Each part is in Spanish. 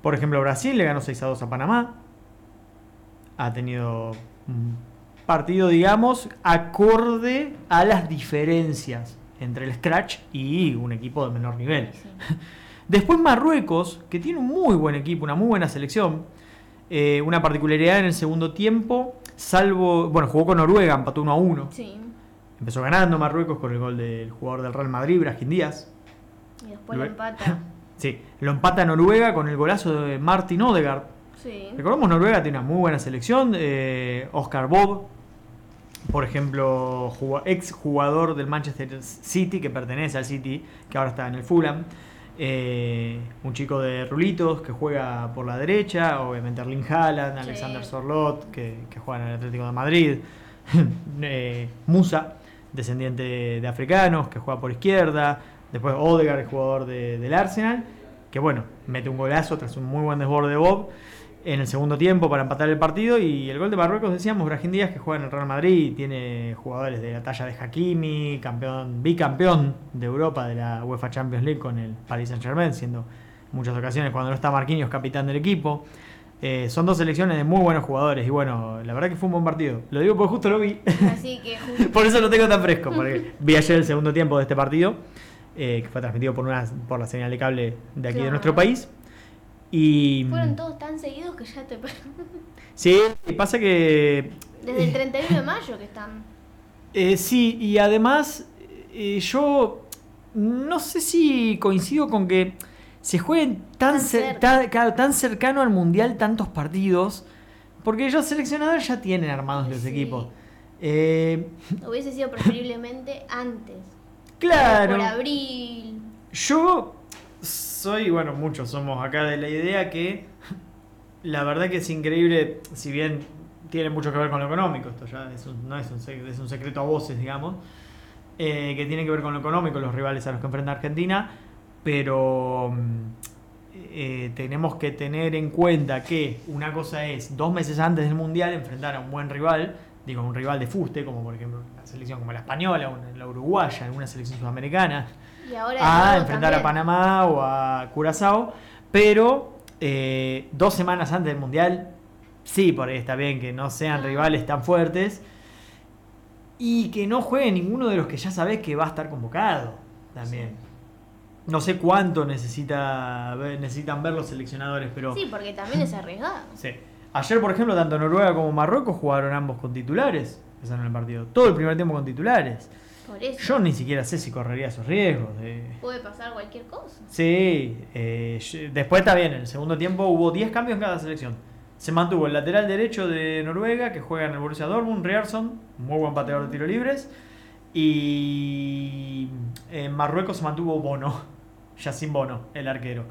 Por ejemplo, Brasil le ganó 6-2 a Panamá. Ha tenido un partido, digamos, acorde a las diferencias entre el scratch y un equipo de menor nivel. Sí. Después Marruecos, que tiene un muy buen equipo, una muy buena selección. Una particularidad en el segundo tiempo, jugó con Noruega, empató 1-1. Sí. Empezó ganando Marruecos con el gol del jugador del Real Madrid, Brahim Díaz. Y después lo empata. Sí, lo empata Noruega con el golazo de Martin Odegaard. Sí. Recordemos, Noruega tiene una muy buena selección. Oscar Bob, por ejemplo, ex jugador del Manchester City, que pertenece al City, que ahora está en el Fulham. Un chico de rulitos que juega por la derecha. Obviamente Erling Haaland, Sí. Alexander Sorloth, que juega en el Atlético de Madrid. Musa, descendiente de africanos, que juega por izquierda. Después Odegaard, el jugador del Arsenal, que bueno, mete un golazo tras un muy buen desborde de Bob en el segundo tiempo para empatar el partido. Y el gol de Marruecos, decíamos, Brahim Díaz, que juega en el Real Madrid, tiene jugadores de la talla de Hakimi, bicampeón de Europa de la UEFA Champions League con el Paris Saint-Germain, siendo en muchas ocasiones, cuando no está Marquinhos, capitán del equipo. Son dos selecciones de muy buenos jugadores y bueno, la verdad que fue un buen partido. Lo digo porque justo lo vi. Así que justo. Por eso lo tengo tan fresco, porque vi ayer el segundo tiempo de este partido, que fue transmitido por la señal de cable de aquí de nuestro país. Y fueron todos tan seguidos que ya te... sí, pasa que... Desde el 31 de mayo que están. Sí, y además yo no sé si coincido con que se jueguen tan cercano al Mundial tantos partidos, porque los seleccionadores ya tienen armados los equipos. Hubiese sido preferiblemente antes. Claro. Por abril. Yo soy, bueno, muchos somos acá de la idea que la verdad que es increíble, si bien tiene mucho que ver con lo económico, esto ya no es un secreto a voces, digamos, que tiene que ver con lo económico, los rivales a los que enfrenta Argentina, pero tenemos que tener en cuenta que una cosa es 2 meses antes del Mundial enfrentar a un buen rival, digo, un rival de fuste, como por ejemplo una selección como la española, la uruguaya, alguna selección sudamericana, y ahora a enfrentar también a Panamá o a Curazao, pero 2 semanas antes del Mundial, sí, por ahí está bien que no sean rivales tan fuertes y que no juegue ninguno de los que ya sabés que va a estar convocado también. Sí. No sé cuánto necesitan ver los seleccionadores, pero... Sí, porque también es arriesgado. Sí. Ayer, por ejemplo, tanto Noruega como Marruecos jugaron ambos con titulares, empezaron el partido. Todo el primer tiempo con titulares. Por eso. Yo ni siquiera sé si correría esos riesgos. Puede pasar cualquier cosa. Sí. Después está bien, en el segundo tiempo hubo 10 cambios en cada selección. Se mantuvo el lateral derecho de Noruega, que juega en el Borussia Dortmund, Ryerson, muy buen pateador de tiro libres. Y en Marruecos se mantuvo Bono, Yacine Bono, el arquero.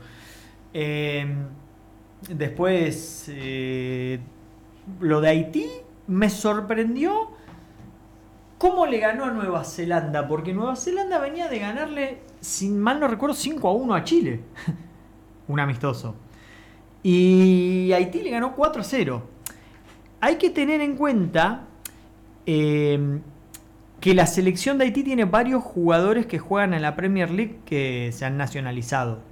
Después, lo de Haití me sorprendió cómo le ganó a Nueva Zelanda, porque Nueva Zelanda venía de ganarle, si mal no recuerdo, 5-1 a Chile, un amistoso. Y Haití le ganó 4-0. Hay que tener en cuenta que la selección de Haití tiene varios jugadores que juegan en la Premier League que se han nacionalizado.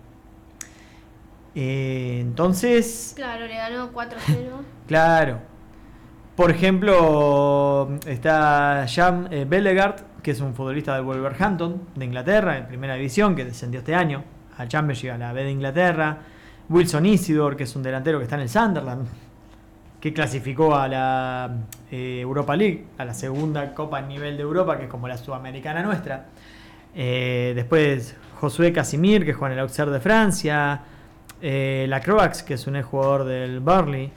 Entonces... Claro, le ganó 4-0. Claro. Por ejemplo, está Jan Bellegaard, que es un futbolista del Wolverhampton de Inglaterra, en primera división, que descendió este año al Championship, a la B de Inglaterra. Wilson Isidore, que es un delantero que está en el Sunderland, que clasificó a la Europa League, a la segunda copa a nivel de Europa, que es como la sudamericana nuestra. Después Josué Casimir, que juega en el Auxerre de Francia. Lacroix, que es un exjugador del Burnley.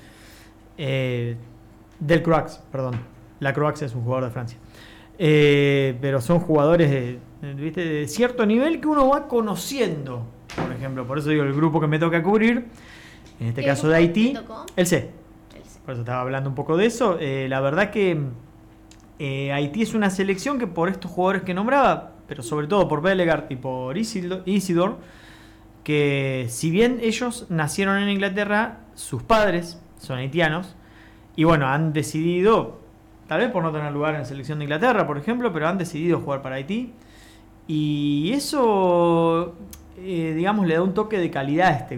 Del Croax, perdón. Lacroix es un jugador de Francia. Pero son jugadores de cierto nivel que uno va conociendo. Por ejemplo, por eso digo el grupo que me toca cubrir, en este caso de Haití, el C. Por eso estaba hablando un poco de eso. La verdad que Haití es una selección que por estos jugadores que nombraba, pero sobre todo por Bellegaard y por Isidore, que si bien ellos nacieron en Inglaterra, sus padres son haitianos, y bueno, han decidido, tal vez por no tener lugar en la selección de Inglaterra, por ejemplo, pero han decidido jugar para Haití, y eso, digamos, le da un toque de calidad a este